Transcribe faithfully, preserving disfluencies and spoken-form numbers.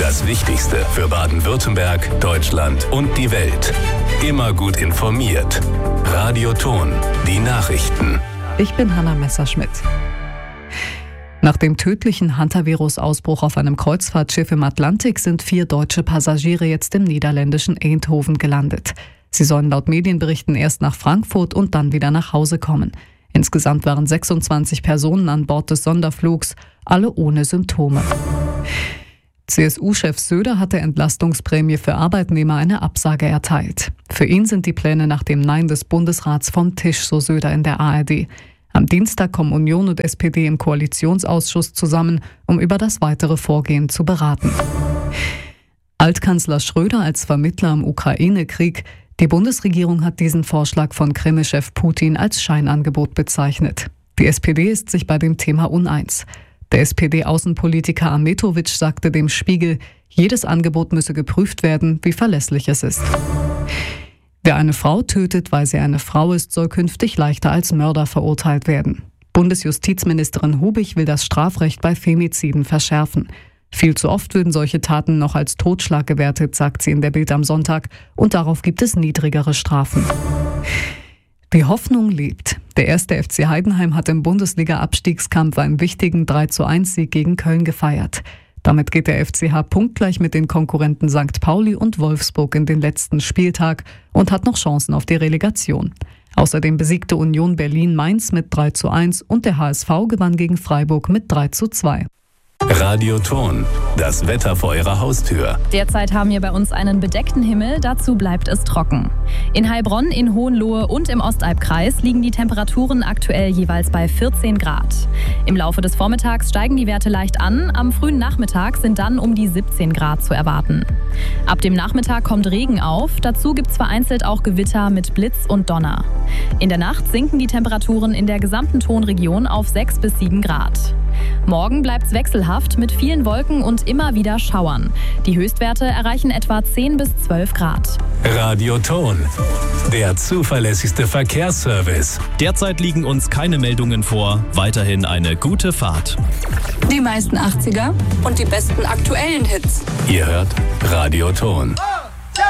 Das Wichtigste für Baden-Württemberg, Deutschland und die Welt. Immer gut informiert. Radio Thon, die Nachrichten. Ich bin Hanna Messerschmidt. Nach dem tödlichen Hantavirus-Ausbruch auf einem Kreuzfahrtschiff im Atlantik sind vier deutsche Passagiere jetzt im niederländischen Eindhoven gelandet. Sie sollen laut Medienberichten erst nach Frankfurt und dann wieder nach Hause kommen. Insgesamt waren sechsundzwanzig Personen an Bord des Sonderflugs, alle ohne Symptome. C S U-Chef Söder hat der Entlastungsprämie für Arbeitnehmer eine Absage erteilt. Für ihn sind die Pläne nach dem Nein des Bundesrats vom Tisch, so Söder in der A R D. Am Dienstag kommen Union und S P D im Koalitionsausschuss zusammen, um über das weitere Vorgehen zu beraten. Altkanzler Schröder als Vermittler im Ukraine-Krieg. Die Bundesregierung hat diesen Vorschlag von Kreml-Chef Putin als Scheinangebot bezeichnet. Die S P D ist sich bei dem Thema uneins. Der S P D-Außenpolitiker Ahmetovic sagte dem Spiegel, jedes Angebot müsse geprüft werden, wie verlässlich es ist. Wer eine Frau tötet, weil sie eine Frau ist, soll künftig leichter als Mörder verurteilt werden. Bundesjustizministerin Hubig will das Strafrecht bei Femiziden verschärfen. Viel zu oft würden solche Taten noch als Totschlag gewertet, sagt sie in der Bild am Sonntag, und darauf gibt es niedrigere Strafen. Die Hoffnung lebt. Der erste F C Heidenheim hat im Bundesliga-Abstiegskampf einen wichtigen drei zu eins Sieg gegen Köln gefeiert. Damit geht der F C H punktgleich mit den Konkurrenten Sankt Pauli und Wolfsburg in den letzten Spieltag und hat noch Chancen auf die Relegation. Außerdem besiegte Union Berlin Mainz mit drei zu eins und der H S V gewann gegen Freiburg mit drei zu zwei. Radio Thon, das Wetter vor Ihrer Haustür. Derzeit haben wir bei uns einen bedeckten Himmel, dazu bleibt es trocken. In Heilbronn, in Hohenlohe und im Ostalbkreis liegen die Temperaturen aktuell jeweils bei vierzehn Grad. Im Laufe des Vormittags steigen die Werte leicht an, am frühen Nachmittag sind dann um die siebzehn Grad zu erwarten. Ab dem Nachmittag kommt Regen auf, dazu gibt es vereinzelt auch Gewitter mit Blitz und Donner. In der Nacht sinken die Temperaturen in der gesamten Thonregion auf sechs bis sieben Grad. Morgen bleibt es wechselhaft mit vielen Wolken und immer wieder Schauern. Die Höchstwerte erreichen etwa zehn bis zwölf Grad. Radio Thon, der zuverlässigste Verkehrsservice. Derzeit liegen uns keine Meldungen vor. Weiterhin eine gute Fahrt. Die meisten achtziger und die besten aktuellen Hits. Ihr hört Radio Thon.